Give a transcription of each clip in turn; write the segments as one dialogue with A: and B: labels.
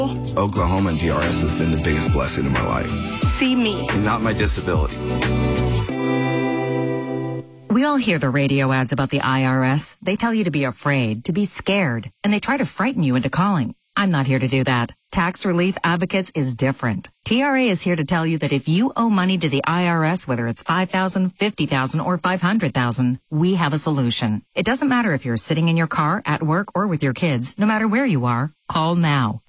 A: Oklahoma and DRS has been the biggest blessing in my life.
B: See me.
A: Not my disability.
C: We all hear the radio ads about the IRS. They tell you to be afraid, to be scared, and they try to frighten you into calling. I'm not here to do that. Tax Relief Advocates is different. TRA is here to tell you that if you owe money to the IRS, whether it's $5,000, $50,000, or $500,000, we have a solution. It doesn't matter if you're sitting in your car, at work, or with your kids. No matter where you are, call now.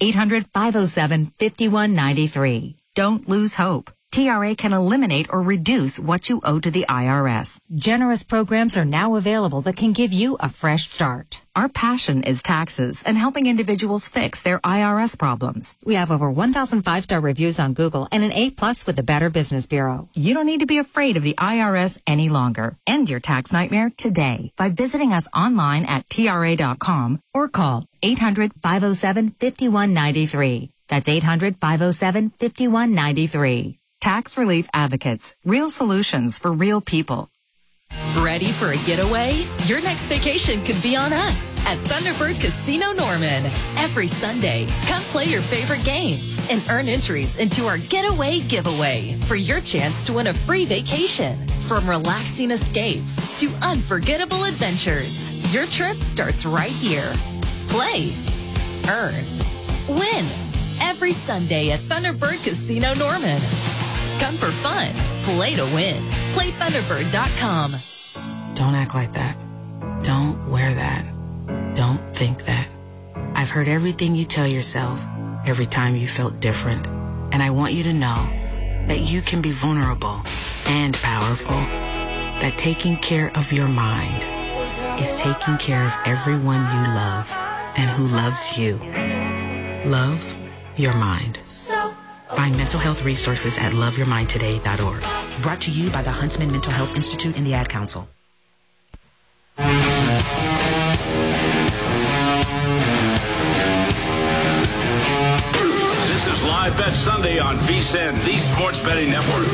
C: 800-507-5193. Don't lose hope. TRA can eliminate or reduce what you owe to the IRS. Generous programs are now available that can give you a fresh start. Our passion is taxes and helping individuals fix their IRS problems. We have over 1,000 5-star reviews on Google and an A+ with the Better Business Bureau. You don't need to be afraid of the IRS any longer. End your tax nightmare today by visiting us online at TRA.com or call 800-507-5193. That's 800-507-5193. Tax Relief Advocates. Real solutions for real people.
D: Ready for a getaway? Your next vacation could be on us at Thunderbird Casino Norman. Every Sunday, come play your favorite games and earn entries into our Getaway Giveaway for your chance to win a free vacation. From relaxing escapes to unforgettable adventures, your trip starts right here. Play, earn, win. Every Sunday at Thunderbird Casino Norman. Come for fun. Play to win. PlayThunderbird.com.
E: Don't act like that. Don't wear that. Don't think that. I've heard everything you tell yourself every time you felt different. And I want you to know that you can be vulnerable and powerful. That taking care of your mind is taking care of everyone you love and who loves you. Love your mind. Find mental health resources at loveyourmindtoday.org. Brought to you by the Huntsman Mental Health Institute and the Ad Council.
F: This is Live Bet Sunday on VSiN, the Sports Betting Network.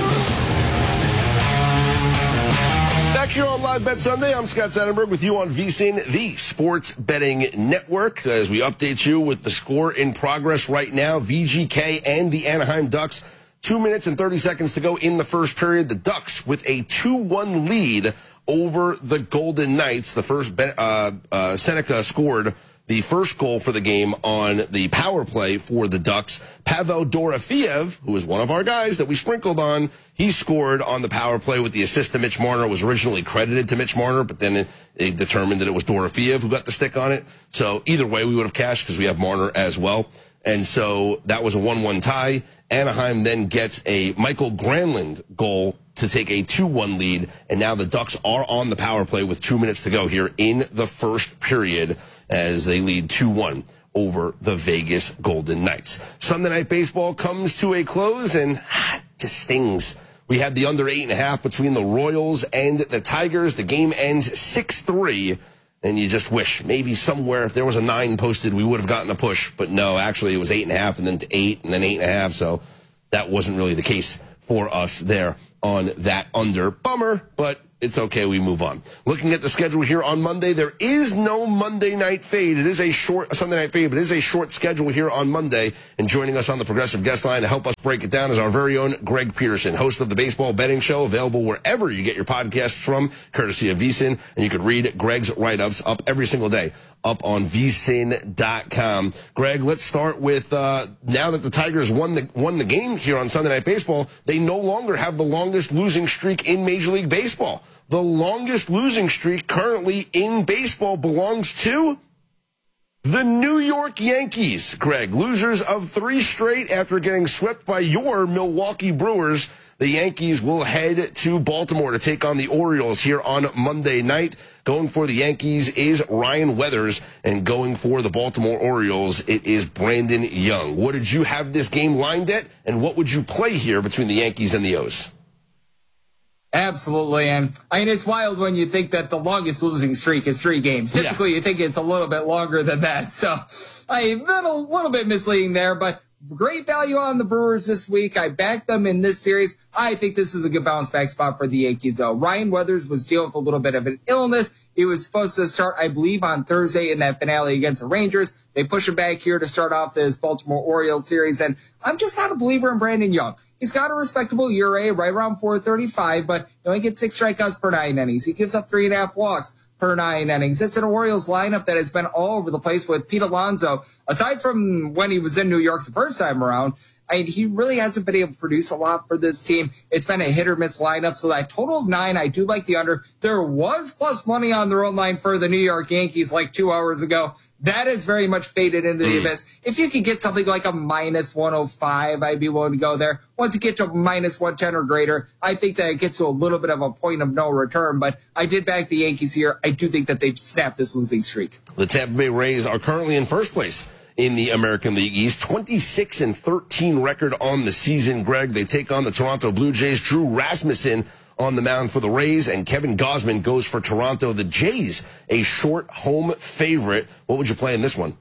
G: Back here on Live Bet Sunday, I'm Scott Seidenberg with you on VSiN, the Sports Betting Network, as we update you with the score in progress right now. VGK and the Anaheim Ducks, 2 minutes and 30 seconds to go in the first period. The Ducks with a 2-1 lead over the Golden Knights. The first Seneca scored the first goal for the game on the power play for the Ducks. Pavel Dorofeev, who is one of our guys that we sprinkled on, he scored on the power play with the assist to Mitch Marner. It was originally credited to Mitch Marner, but then it determined that it was Dorofeev who got the stick on it. So either way, we would have cashed because we have Marner as well. And so that was a 1-1 tie. Anaheim then gets a Michael Granlund goal to take a 2-1 lead, and now the Ducks are on the power play with 2 minutes to go here in the first period as they lead 2-1 over the Vegas Golden Knights. Sunday Night Baseball comes to a close, and it just stings. We had the under 8.5 between the Royals and the Tigers. The game ends 6-3, and you just wish maybe somewhere if there was a 9 posted, we would have gotten a push. But no, actually it was 8.5 and then to 8 and then 8.5, so that wasn't really the case for us there on that under. Bummer, but it's okay. We move on. Looking at the schedule here on Monday, there is no Monday night fade. It is a short Sunday night fade, but it is a short schedule here on Monday. And joining us on the Progressive Guest Line to help us break it down is our very own Greg Peterson, host of the Baseball Betting Show, available wherever you get your podcasts from, courtesy of VSiN. And you could read Greg's write-ups up every single day up on vsin.com. Greg, let's start with now that the Tigers won the game here on Sunday Night Baseball, they no longer have the longest losing streak in Major League Baseball. The longest losing streak currently in baseball belongs to the New York Yankees. Greg, losers of 3 straight after getting swept by your Milwaukee Brewers. The Yankees will head to Baltimore to take on the Orioles here on Monday night. Going for the Yankees is Ryan Weathers, and going for the Baltimore Orioles, it is Brandon Young. What did you have this game lined at, and what would you play here between the Yankees and the O's?
H: Absolutely. And I mean, it's wild when you think that the longest losing streak is 3 games. Typically, you think it's a little bit longer than that. So a little bit misleading there, but great value on the Brewers this week. I backed them in this series. I think this is a good bounce back spot for the Yankees, though. Ryan Weathers was dealing with a little bit of an illness. He was supposed to start, I believe, on Thursday in that finale against the Rangers. They push him back here to start off this Baltimore Orioles series, and I'm just not a believer in Brandon Young. He's got a respectable ERA right around 4.35, but he only gets 6 strikeouts per 9 innings. He gives up 3.5 walks per 9 innings. It's an Orioles lineup that has been all over the place with Pete Alonso. Aside from when he was in New York the first time around, he really hasn't been able to produce a lot for this team. It's been a hit-or-miss lineup, so that total of 9, I do like the under. There was plus money on the run line for the New York Yankees like 2 hours ago. That is very much faded into the abyss. If you could get something like a minus 105, I'd be willing to go there. Once you get to minus 110 or greater, I think that it gets to a little bit of a point of no return, but I did back the Yankees here. I do think that they've snapped this losing streak.
G: The Tampa Bay Rays are currently in first place in the American League East, 26-13 record on the season. Greg, they take on the Toronto Blue Jays. Drew Rasmussen on the mound for the Rays, and Kevin Gausman goes for Toronto. The Jays, a short home favorite. What would you play in this one?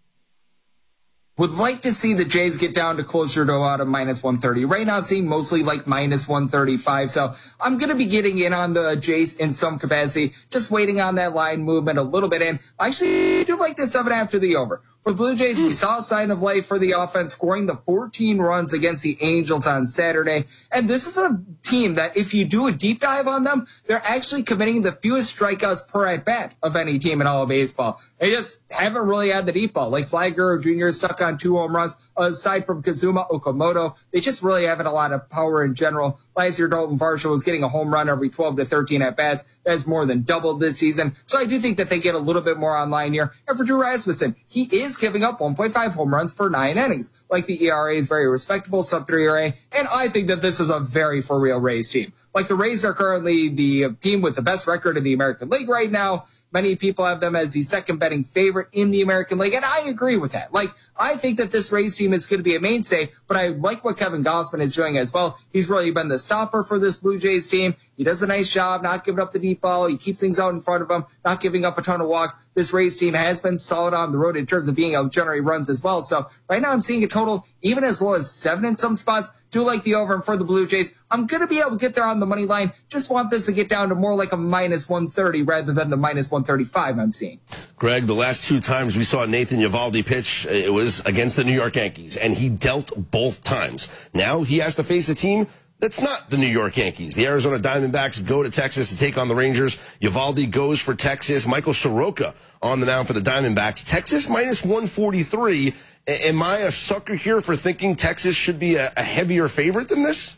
H: Would like to see the Jays get down to closer to about a minus 130. Right now, seeing mostly like minus 135. So I'm going to be getting in on the Jays in some capacity, just waiting on that line movement a little bit in. I actually do like this 7 after the over. For the Blue Jays, we saw a sign of life for the offense, scoring the 14 runs against the Angels on Saturday. And this is a team that if you do a deep dive on them, they're actually committing the fewest strikeouts per at-bat of any team in all of baseball. They just haven't really had the deep ball. Like Flagler Jr. stuck on 2 home runs. Aside from Kazuma Okamoto, they just really haven't a lot of power in general. Last year, Dalton Varsho was getting a home run every 12 to 13 at-bats. That's more than doubled this season. So I do think that they get a little bit more online here. And for Drew Rasmussen, he is giving up 1.5 home runs per 9 innings. Like the ERA is very respectable, sub-3 ERA. And I think that this is a very for-real Rays team. Like the Rays are currently the team with the best record in the American League right now. Many people have them as the second betting favorite in the American League, and I agree with that. Like, I think that this Rays team is going to be a mainstay, but I like what Kevin Gausman is doing as well. He's really been the stopper for this Blue Jays team. He does a nice job not giving up the deep ball. He keeps things out in front of him, not giving up a ton of walks. This Rays team has been solid on the road in terms of being able to generate runs as well. So right now I'm seeing a total even as low as 7 in some spots. Do like the over for the Blue Jays. I'm going to be able to get there on the money line. Just want this to get down to more like a minus 130 rather than the minus 135 I'm seeing.
G: Greg, the last 2 times we saw Nathan Eovaldi pitch, it was against the New York Yankees, and he dealt both times. Now he has to face a team that's not the New York Yankees. The Arizona Diamondbacks go to Texas to take on the Rangers. Eovaldi goes for Texas. Michael Soroka on the mound for the Diamondbacks. Texas minus 143. Am I a sucker here for thinking Texas should be a heavier favorite than this?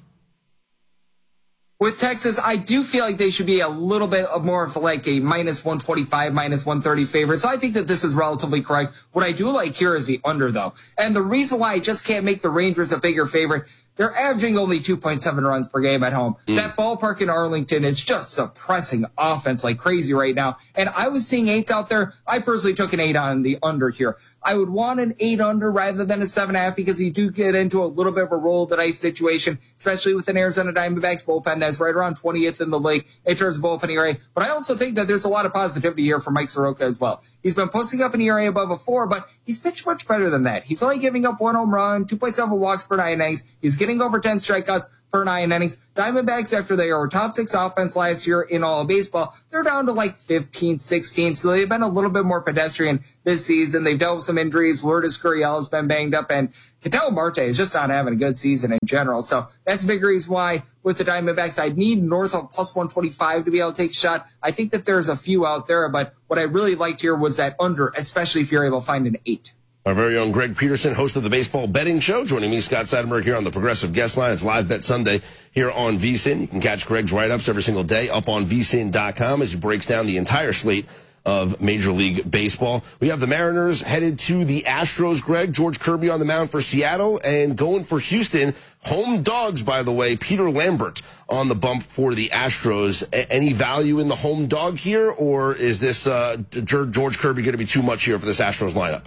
H: With Texas, I do feel like they should be a little bit more of like a minus 125, minus 130 favorite. So I think that this is relatively correct. What I do like here is the under, though. And the reason why I just can't make the Rangers a bigger favorite, they're averaging only 2.7 runs per game at home. That ballpark in Arlington is just suppressing offense like crazy right now. And I was seeing 8s out there. I personally took an 8 on the under here. I would want an 8 under rather than a 7.5 because you do get into a little bit of a roll of the dice situation, especially with an Arizona Diamondbacks bullpen that's right around 20th in the league in terms of bullpen ERA. But I also think that there's a lot of positivity here for Mike Soroka as well. He's been posting up an ERA above a 4, but he's pitched much better than that. He's only giving up 1 home run, 2.7 walks per 9 innings. He's getting over 10 strikeouts per 9 innings. Diamondbacks, after they were top 6 offense last year in all of baseball, they're down to like 15, 16. So they've been a little bit more pedestrian this season. They've dealt with some injuries. Lourdes Gurriel has been banged up, and Ketel Marte is just not having a good season in general. So that's a big reason why with the Diamondbacks, I'd need north of plus 125 to be able to take a shot. I think that there's a few out there, but what I really liked here was that under, especially if you're able to find an 8.
G: Our very own Greg Peterson, host of the Baseball Betting Show, joining me, Scott Seidenberg, here on the Progressive Guest Line. It's Live Bet Sunday here on VSiN. You can catch Greg's write-ups every single day up on vsin.com as he breaks down the entire slate of Major League Baseball. We have the Mariners headed to the Astros, Greg. George Kirby on the mound for Seattle, and going for Houston. Home dogs, by the way. Peter Lambert on the bump for the Astros. Any value in the home dog here, or is this George Kirby going to be too much here for this Astros lineup?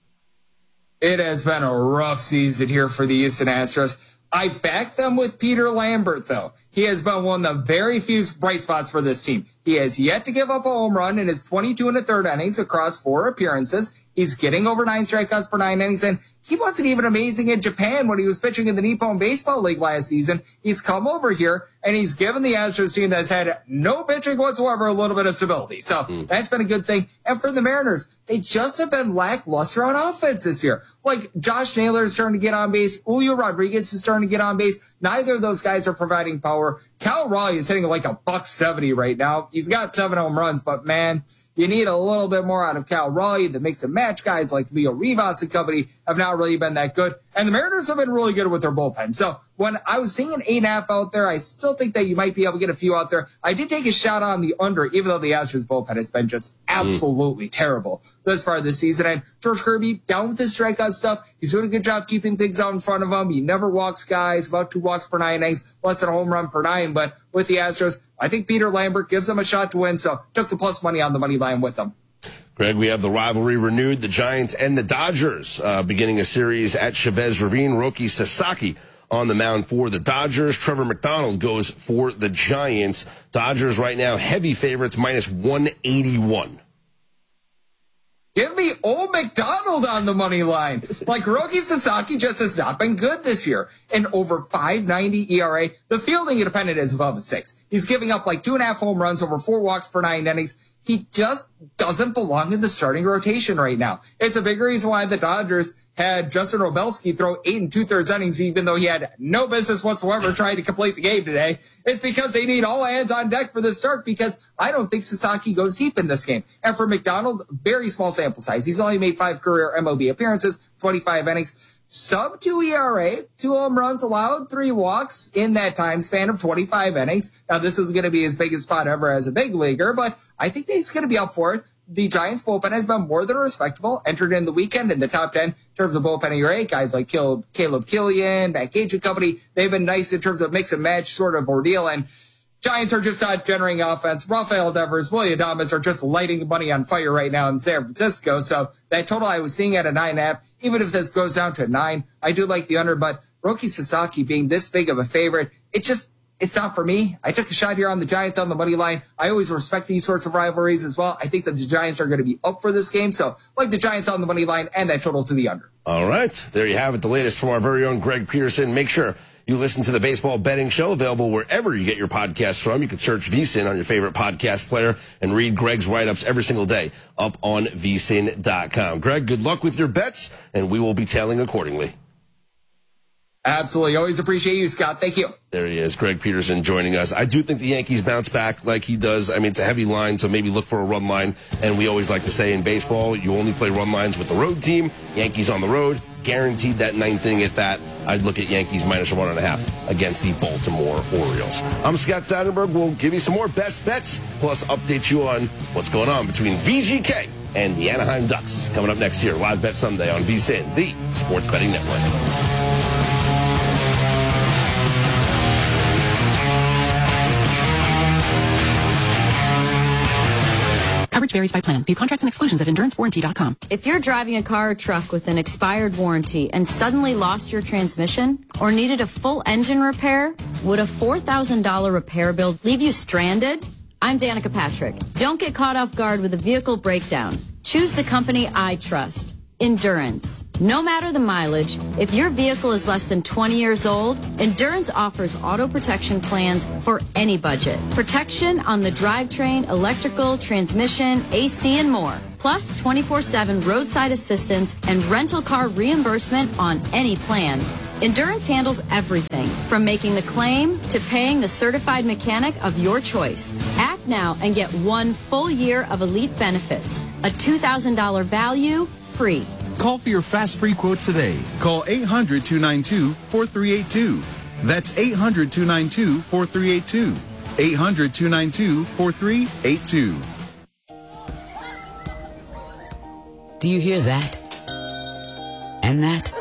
H: It has been a rough season here for the Houston Astros. I back them with Peter Lambert, though. He has been one of the very few bright spots for this team. He has yet to give up a home run in his 22 1/3 innings across 4 appearances. He's getting over 9 strikeouts per 9 innings, and he wasn't even amazing in Japan when he was pitching in the Nippon Baseball League last season. He's come over here, and he's given the Astros team that's had no pitching whatsoever a little bit of stability. So that's been a good thing. And for the Mariners, they just have been lackluster on offense this year. Like, Josh Naylor is starting to get on base. Julio Rodriguez is starting to get on base. Neither of those guys are providing power. Cal Raleigh is hitting like a $170 right now. He's got 7 home runs, but man, you need a little bit more out of Cal Raleigh. The mix and match guys like Leo Rivas and company have not really been that good. And the Mariners have been really good with their bullpen. So when I was seeing an 8.5 out there, I still think that you might be able to get a few out there. I did take a shot on the under, even though the Astros bullpen has been just absolutely terrible thus far this season. And George Kirby, down with his strikeout stuff, he's doing a good job keeping things out in front of him. He never walks guys, about 2 walks per 9 innings, less than a home run per 9. But with the Astros, I think Peter Lambert gives them a shot to win, so took the plus money on the money line with them.
G: Greg, we have the rivalry renewed, the Giants and the Dodgers, beginning a series at Chavez Ravine. Roki Sasaki on the mound for the Dodgers. Trevor McDonald goes for the Giants. Dodgers right now heavy favorites, minus 181.
H: Give me old McDonald on the money line. Like, Roki Sasaki just has not been good this year. And over 5.90 ERA, the fielding independent is above a 6. He's giving up like 2.5 home runs, over 4 walks per 9 innings. He just doesn't belong in the starting rotation right now. It's a big reason why the Dodgers had Justin Robelski throw 8 2/3 innings, even though he had no business whatsoever trying to complete the game today. It's because they need all hands on deck for this start, because I don't think Sasaki goes deep in this game. And for McDonald, very small sample size. He's only made 5 career MLB appearances, 25 innings. Sub 2 ERA, 2 home runs allowed, 3 walks in that time span of 25 innings. Now, this is going to be his biggest spot ever as a big leaguer, but I think that he's going to be up for it. The Giants bullpen has been more than respectable, entered in the weekend in the top 10 in terms of bullpen ERA. Guys like Caleb Killian, Matt Gage and company, they've been nice in terms of mix and match sort of ordeal, and Giants are just not generating offense. Rafael Devers, William Adames are just lighting money on fire right now in San Francisco. So that total I was seeing at a 9.5, even if this goes down to 9, I do like the under, but Roki Sasaki being this big of a favorite, it's not for me. I took a shot here on the Giants on the money line. I always respect these sorts of rivalries as well. I think that the Giants are going to be up for this game. So like the Giants on the money line and that total to the under. All
G: right. There you have it. The latest from our very own Greg Peterson. Make sure you listen to the Baseball Betting Show, available wherever you get your podcasts from. You can search VSiN on your favorite podcast player and read Greg's write-ups every single day up on vsin.com. Greg, good luck with your bets, and we will be tailing accordingly.
H: Absolutely. Always appreciate you, Scott. Thank you.
G: There he is, Greg Peterson joining us. I do think the Yankees bounce back like he does. I mean, it's a heavy line, so maybe look for a run line. And we always like to say in baseball, you only play run lines with the road team. Yankees on the road, guaranteed that 9th inning at bat. I'd look at Yankees minus 1.5 against the Baltimore Orioles. I'm Scott Seidenberg. We'll give you some more best bets, plus update you on what's going on between VGK and the Anaheim Ducks. Coming up next here, Live Bet Sunday on VSiN, the Sports Betting Network.
B: Coverage varies by plan. View contracts and exclusions at EnduranceWarranty.com.
I: If you're driving a car or truck with an expired warranty and suddenly lost your transmission or needed a full engine repair, would a $4,000 repair bill leave you stranded? I'm Danica Patrick. Don't get caught off guard with a vehicle breakdown. Choose the company I trust. Endurance. No matter the mileage, if your vehicle is less than 20 years old, Endurance offers auto protection plans for any budget. Protection on the drivetrain, electrical, transmission, AC, and more. Plus 24/7 roadside assistance and rental car reimbursement on any plan. Endurance handles everything from making the claim to paying the certified mechanic of your choice. Act now and get 1 full year of elite benefits. A $2,000 value, free.
J: Call for your fast free quote today. Call 800-292-4382. That's 800-292-4382. 800-292-4382.
E: Do you hear that? And that?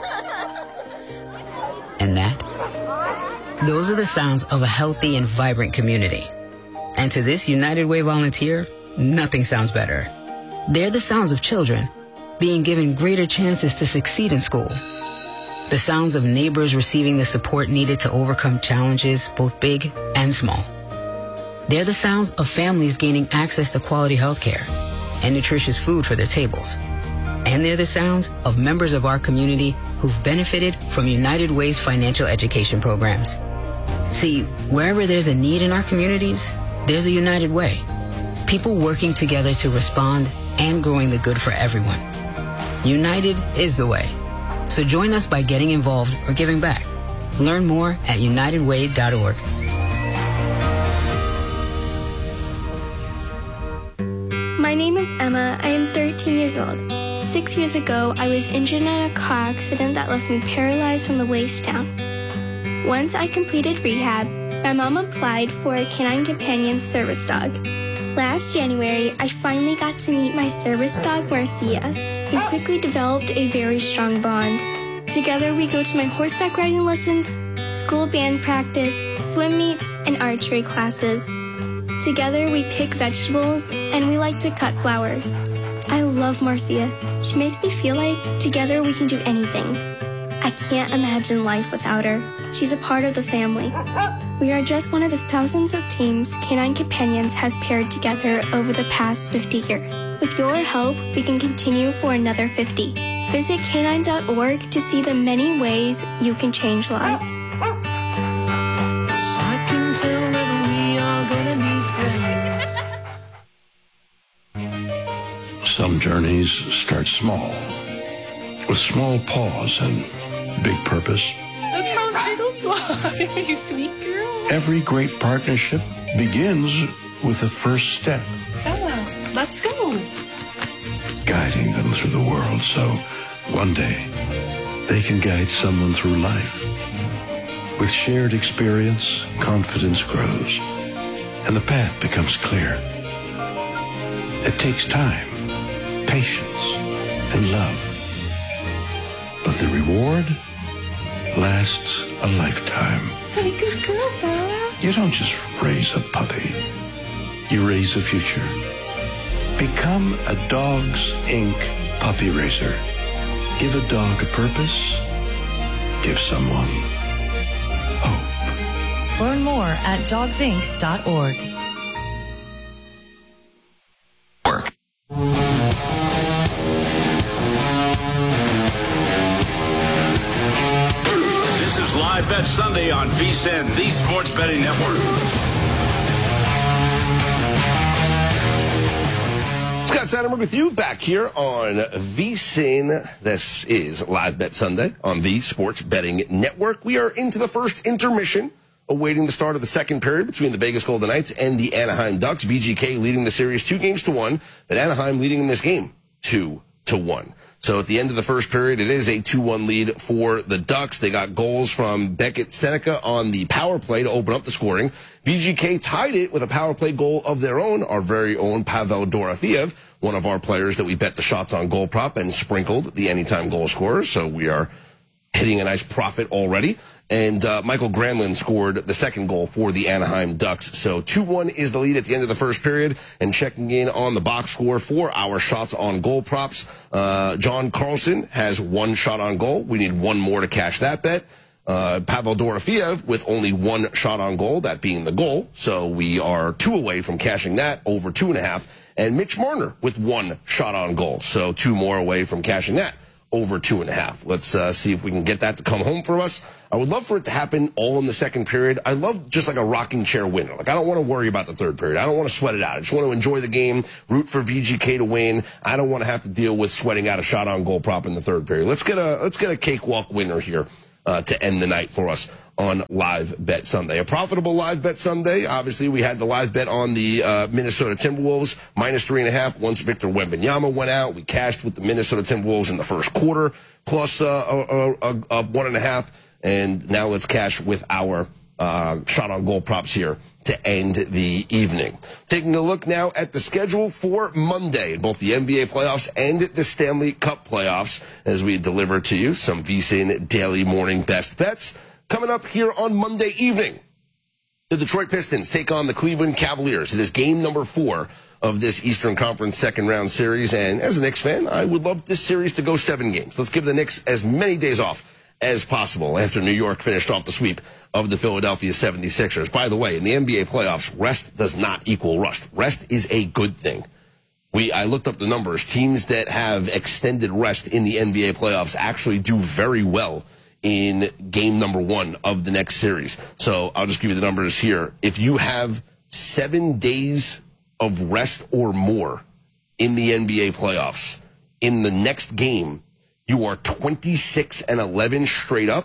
E: And that? Those are the sounds of a healthy and vibrant community. And to this United Way volunteer, nothing sounds better. They're the sounds of children being given greater chances to succeed in school. The sounds of neighbors receiving the support needed to overcome challenges, both big and small. They're the sounds of families gaining access to quality health care and nutritious food for their tables. And they're the sounds of members of our community who've benefited from United Way's financial education programs. See, wherever there's a need in our communities, there's a United Way. People working together to respond and growing the good for everyone. United is the way. So join us by getting involved or giving back. Learn more at unitedway.org.
K: My name is Emma. I am 13 years old. 6 years ago, I was injured in a car accident that left me paralyzed from the waist down. Once I completed rehab, my mom applied for a Canine Companion service dog. Last January, I finally got to meet my service dog, Marcia. We quickly developed a very strong bond. Together, we go to my horseback riding lessons, school band practice, swim meets, and archery classes. Together, we pick vegetables, and we like to cut flowers. I love Marcia. She makes me feel like together we can do anything. I can't imagine life without her. She's a part of the family. We are just one of the thousands of teams Canine Companions has paired together over the past 50 years. With your help, we can continue for another 50. Visit canine.org to see the many ways you can change lives.
L: I can tell that we are gonna be friends.
M: Some journeys start small, with small pause and big purpose.
N: Look how little fly, you sweet girl.
M: Every great partnership begins with the first step.
N: Oh, let's go.
M: Guiding them through the world so one day they can guide someone through life. With shared experience, confidence grows, and the path becomes clear. It takes time, patience, and love. But the reward lasts a lifetime.
N: Hey, good girl, Bella.
M: You don't just raise a puppy. You raise a future. Become a Dogs Inc. puppy raiser. Give a dog a purpose. Give someone hope.
O: Learn more at dogsinc.org.
F: This is Live Bet Sunday on VSiN, the Sports Betting Network.
G: Scott Seidenberg with you back here on VSiN. This is Live Bet Sunday on the Sports Betting Network. We are into the first intermission, awaiting the start of the second period between the Vegas Golden Knights and the Anaheim Ducks. VGK leading the series 2-1, but Anaheim leading in this game 2-1. So at the end of the first period, it is a 2-1 lead for the Ducks. They got goals from Beckett Seneca on the power play to open up the scoring. VGK tied it with a power play goal of their own, our very own Pavel Dorofeev, one of our players that we bet the shots on goal prop and sprinkled the anytime goal scorers. So we are hitting a nice profit already. And Michael Granlund scored the second goal for the Anaheim Ducks. So 2-1 is the lead at the end of the first period. And checking in on the box score for our shots on goal props, John Carlson has one shot on goal. We need one more to cash that bet. Pavel Dorofeev with only one shot on goal, that being the goal. So we are 2 away from cashing that, over 2.5. And Mitch Marner with one shot on goal. So 2 more away from cashing that, over 2.5. Let's see if we can get that to come home for us. I would love for it to happen all in the second period. I love just like a rocking chair winner. Like, I don't want to worry about the third period. I don't want to sweat it out. I just want to enjoy the game, root for VGK to win. I don't want to have to deal with sweating out a shot on goal prop in the third period. Let's get a cakewalk winner here to end the night for us on Live Bet Sunday. A profitable Live Bet Sunday. Obviously, we had the live bet on the Minnesota Timberwolves, -3.5. Once Victor Wembanyama went out, we cashed with the Minnesota Timberwolves in the first quarter, plus a 1.5. And now let's cash with our shot on goal props here to end the evening. Taking a look now at the schedule for Monday in both the NBA playoffs and the Stanley Cup playoffs as we deliver to you some VSiN daily morning best bets. Coming up here on Monday evening, the Detroit Pistons take on the Cleveland Cavaliers. It is game number 4 of this Eastern Conference second round series. And as a Knicks fan, I would love this series to go 7 games. Let's give the Knicks as many days off as possible after New York finished off the sweep of the Philadelphia 76ers. By the way, in the NBA playoffs, rest does not equal rust. Rest is a good thing. I looked up the numbers. Teams that have extended rest in the NBA playoffs actually do very well in game number 1 of the next series. So I'll just give you the numbers here. If you have 7 days of rest or more in the NBA playoffs, in the next game, you are 26-11 straight up,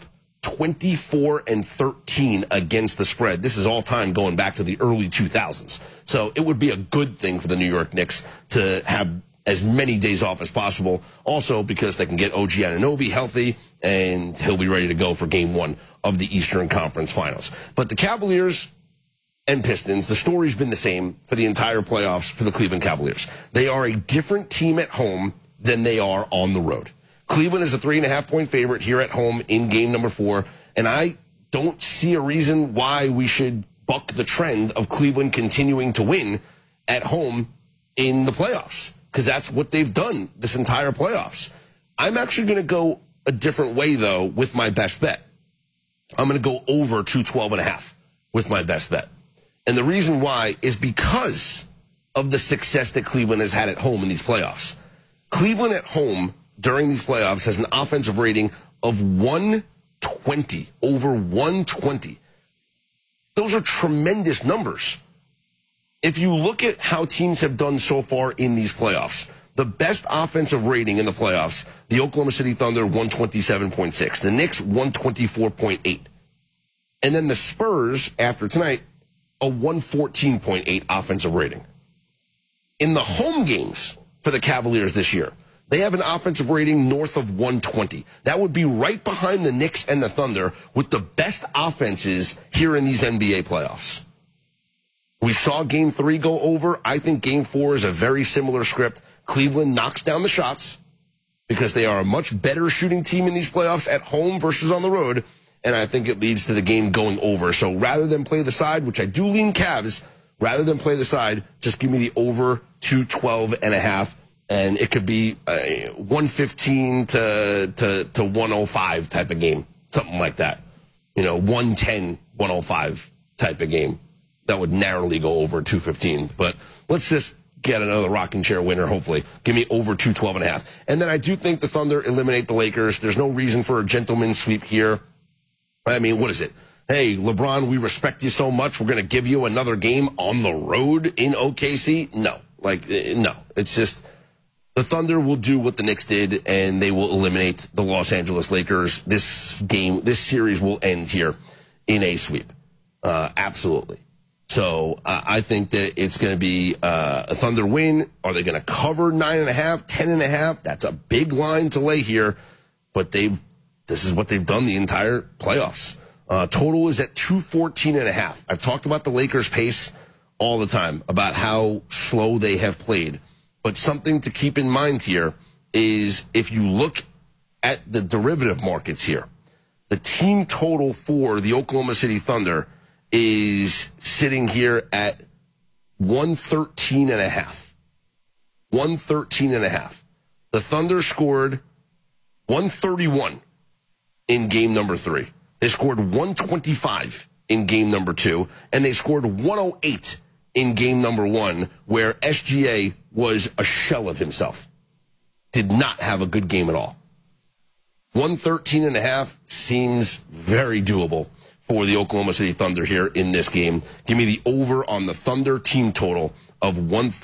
G: 24-13 against the spread. This is all time going back to the early 2000s. So it would be a good thing for the New York Knicks to have as many days off as possible. Also because they can get OG Anunoby healthy and he'll be ready to go for game 1 of the Eastern Conference Finals. But the Cavaliers and Pistons, the story's been the same for the entire playoffs for the Cleveland Cavaliers. They are a different team at home than they are on the road. Cleveland is a 3.5-point favorite here at home in game number 4, and I don't see a reason why we should buck the trend of Cleveland continuing to win at home in the playoffs, because that's what they've done this entire playoffs. I'm actually going to go a different way, though, with my best bet. I'm going to go over 212.5 with my best bet. And the reason why is because of the success that Cleveland has had at home in these playoffs. Cleveland at home during these playoffs has an offensive rating of 120, over 120. Those are tremendous numbers. If you look at how teams have done so far in these playoffs, the best offensive rating in the playoffs, the Oklahoma City Thunder, 127.6. The Knicks, 124.8. And then the Spurs, after tonight, a 114.8 offensive rating. In the home games for the Cavaliers this year, they have an offensive rating north of 120. That would be right behind the Knicks and the Thunder with the best offenses here in these NBA playoffs. We saw Game 3 go over. I think Game 4 is a very similar script. Cleveland knocks down the shots because they are a much better shooting team in these playoffs at home versus on the road, and I think it leads to the game going over. So rather than play the side, which I do lean Cavs, rather than play the side, just give me the over 212.5. And it could be 115 to 105 type of game, something like that. 110, 105 type of game. That would narrowly go over 215. But let's just get another rocking chair winner, hopefully. Give me over 212.5. And then I do think the Thunder eliminate the Lakers. There's no reason for a gentleman's sweep here. I mean, what is it? Hey, LeBron, we respect you so much. We're going to give you another game on the road in OKC? No. No. It's just the Thunder will do what the Knicks did, and they will eliminate the Los Angeles Lakers. This series will end here in a sweep. Absolutely. So I think that it's going to be a Thunder win. Are they going to cover 9.5, 10.5? That's a big line to lay here, but this is what they've done the entire playoffs. Total is at 214.5. I've talked about the Lakers' pace all the time, about how slow they have played. But something to keep in mind here is if you look at the derivative markets here, the team total for the Oklahoma City Thunder is sitting here at 113.5. 113.5. The Thunder scored 131 in game number 3. They scored 125 in game number 2, and they scored 108 in game number 1, where SGA was a shell of himself. Did not have a good game at all. 113.5 seems very doable for the Oklahoma City Thunder here in this game. Give me the over on the Thunder team total of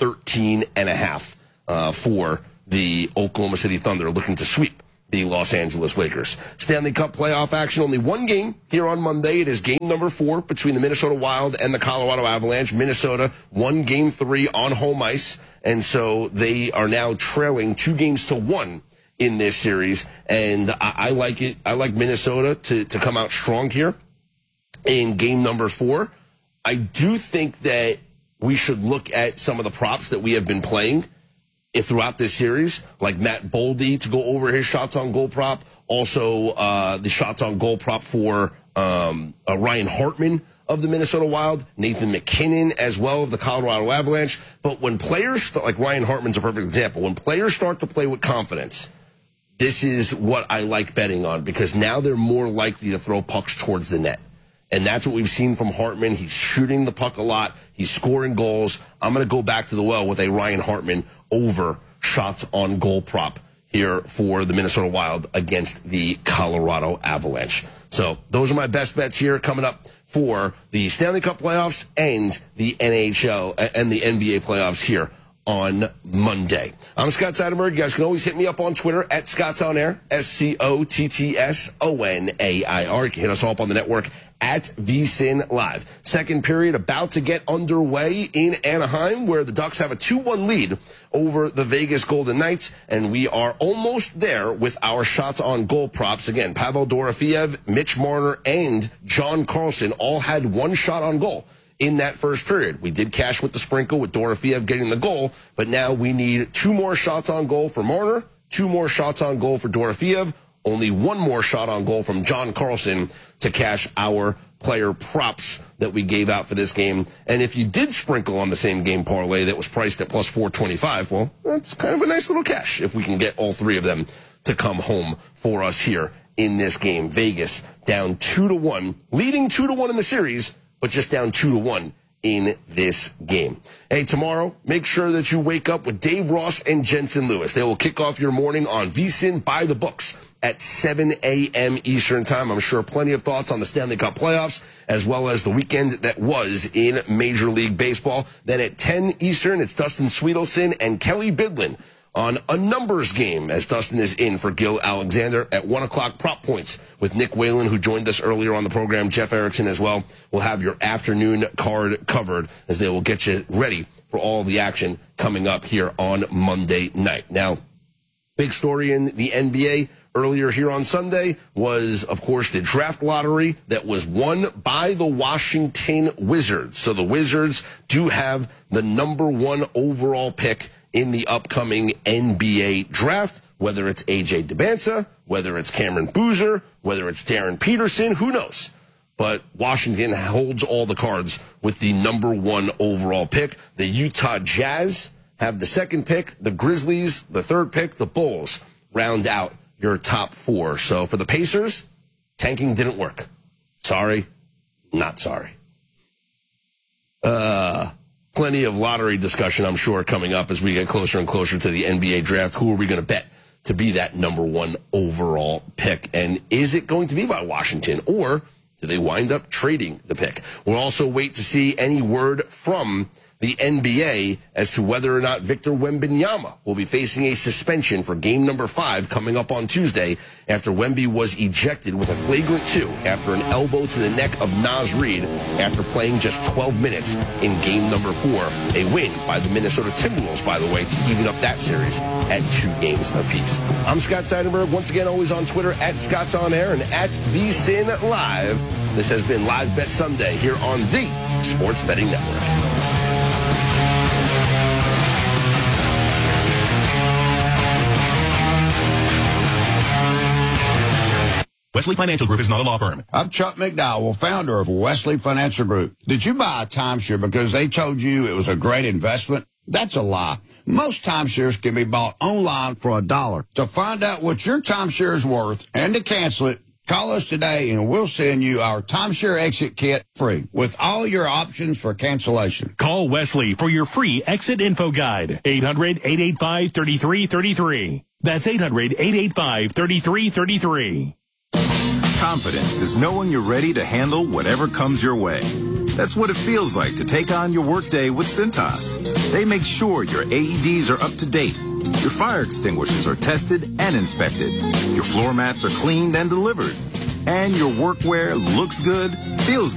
G: 113.5 for the Oklahoma City Thunder, looking to sweep the Los Angeles Lakers. Stanley Cup playoff action, only one game here on Monday. It is game number 4 between the Minnesota Wild and the Colorado Avalanche. Minnesota won game 3 on home ice, and so they are now trailing 2-1 in this series. And I like it. I like Minnesota to come out strong here in game number 4. I do think that we should look at some of the props that we have been playing throughout this series, like Matt Boldy to go over his shots on goal prop. Also, the shots on goal prop for Ryan Hartman of the Minnesota Wild, Nathan McKinnon as well of the Colorado Avalanche. But when players, like Ryan Hartman's a perfect example, when players start to play with confidence, this is what I like betting on, because now they're more likely to throw pucks towards the net. And that's what we've seen from Hartman. He's shooting the puck a lot. He's scoring goals. I'm going to go back to the well with a Ryan Hartman over shots on goal prop here for the Minnesota Wild against the Colorado Avalanche. So those are my best bets here coming up for the Stanley Cup playoffs and the NHL and the NBA playoffs here on Monday. I'm Scott Seidenberg. You guys can always hit me up on Twitter at ScottsOnAir, ScottsOnAir. You can hit us all up on the network at VSiN Live. Second period about to get underway in Anaheim, where the Ducks have a 2-1 lead over the Vegas Golden Knights, and we are almost there with our shots on goal props. Again, Pavel Dorofeev, Mitch Marner, and John Carlson all had one shot on goal in that first period. We did cash with the sprinkle with Dorofeev getting the goal, but now we need 2 more shots on goal for Marner, 2 more shots on goal for Dorofeev, only 1 more shot on goal from John Carlson to cash our player props that we gave out for this game. And if you did sprinkle on the same game parlay that was priced at plus 425, well, that's kind of a nice little cash if we can get all 3 of them to come home for us here in this game. Vegas down 2-1, leading 2-1 in the series, but just down 2-1 in this game. Hey, tomorrow, make sure that you wake up with Dave Ross and Jensen Lewis. They will kick off your morning on VSiN by the books at 7 a.m. Eastern Time. I'm sure plenty of thoughts on the Stanley Cup playoffs, as well as the weekend that was in Major League Baseball. Then at 10 Eastern, it's Dustin Sweetelson and Kelly Bidlin on a numbers game, as Dustin is in for Gil Alexander. At 1 o'clock, prop points with Nick Whalen, who joined us earlier on the program. Jeff Erickson as well will have your afternoon card covered, as they will get you ready for all the action coming up here on Monday night. Now, big story in the NBA earlier here on Sunday was, of course, the draft lottery that was won by the Washington Wizards. So the Wizards do have the number 1 overall pick in the upcoming NBA draft, whether it's A.J. Debinca, whether it's Cameron Boozer, whether it's Darren Peterson, who knows? But Washington holds all the cards with the number 1 overall pick. The Utah Jazz have the 2nd pick, the Grizzlies, the 3rd pick, the Bulls round out your top 4. So for the Pacers, tanking didn't work. Sorry, not sorry. Plenty of lottery discussion, I'm sure, coming up as we get closer and closer to the NBA draft. Who are we going to bet to be that number 1 overall pick? And is it going to be by Washington, or do they wind up trading the pick? We'll also wait to see any word from the NBA as to whether or not Victor Wembanyama will be facing a suspension for game number 5 coming up on Tuesday after Wemby was ejected with a flagrant 2 after an elbow to the neck of Naz Reid after playing just 12 minutes in game number 4. A win by the Minnesota Timberwolves, by the way, to even up that series at 2 games apiece. I'm Scott Seidenberg, once again always on Twitter at ScottsOnAir and at VSiN Live. This has been Live Bet Sunday here on the Sports Betting Network.
P: Wesley Financial Group is not a law firm.
Q: I'm Chuck McDowell, founder of Wesley Financial Group. Did you buy a timeshare because they told you it was a great investment? That's a lie. Most timeshares can be bought online for $1. To find out what your timeshare is worth and to cancel it, call us today and we'll send you our timeshare exit kit free with all your options for cancellation.
P: Call Wesley for your free exit info guide. 800-885-3333. That's 800-885-3333.
J: Confidence is knowing you're ready to handle whatever comes your way. That's what it feels like to take on your workday with Cintas. They make sure your AEDs are up to date, your fire extinguishers are tested and inspected, your floor mats are cleaned and delivered, and your workwear looks good, feels